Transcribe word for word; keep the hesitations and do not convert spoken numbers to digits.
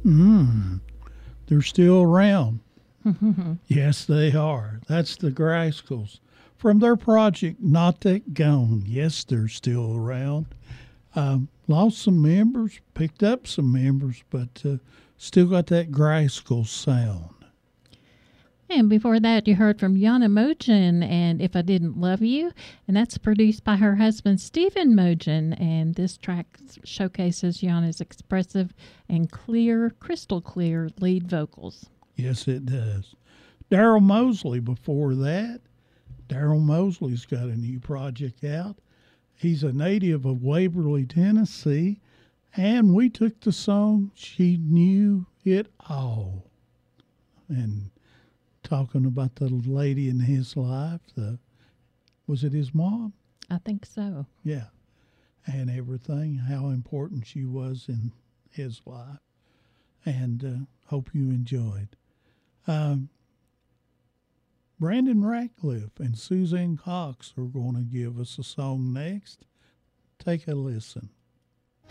Mm, they're still around. Yes, they are. That's the Grascals. From their project, Not That Gone. Yes, they're still around. Um, lost some members, picked up some members, but uh, still got that Grascal sound. And before that, you heard from Yana Mogen and If I Didn't Love You. And that's produced by her husband, Stephen Mogen. And this track showcases Yana's expressive and clear, crystal clear lead vocals. Yes, it does. Daryl Mosley before that. Daryl Mosley's got a new project out. He's a native of Waverly, Tennessee. And we took the song She Knew It All. And talking about the lady in his life, the was it his mom? I think so. Yeah. And everything, how important she was in his life. And uh, hope you enjoyed. Um, Brandon Ratcliffe and Suzanne Cox are going to give us a song next. Take a listen.